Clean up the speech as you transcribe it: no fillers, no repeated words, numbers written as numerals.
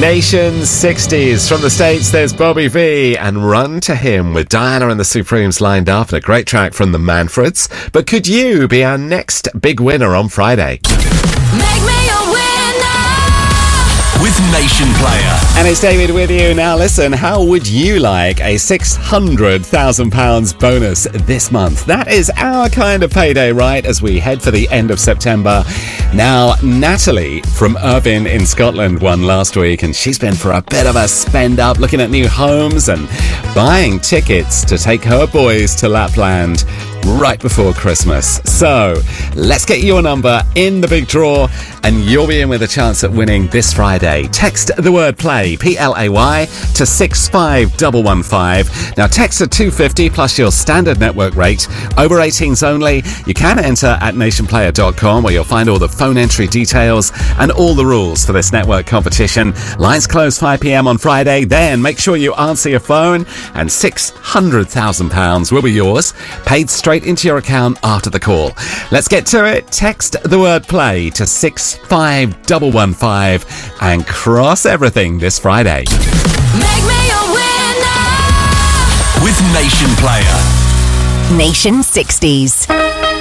Nation 60s. From the States, there's Bobby V and Run to Him with Diana and the Supremes lined up, and a great track from the Manfreds. But could you be our next big winner on Friday? Make me a winner with Nation Player. And it's David with you. Now listen, how would you like a £600,000 bonus this month? That is our kind of payday, right, as we head for the end of September. Now, Natalie from Irvine in Scotland won last week, and she's been for a bit of a spend up, looking at new homes and buying tickets to take her boys to Lapland right before Christmas. So let's get your number in the big draw, and you'll be in with a chance at winning this Friday. Text the word play, PLAY, to 65115. Now text at 250 plus your standard network rate. Over 18s only. You can enter at nationplayer.com, where you'll find all the phone entry details and all the rules for this network competition. Lines close 5 p.m. on Friday. Then make sure you answer your phone, and £600,000 will be yours, paid straight into your account after the call. Let's get to it. Text the word play to 65115 and cross everything this Friday. Make me a winner with Nation Player. Nation 60s.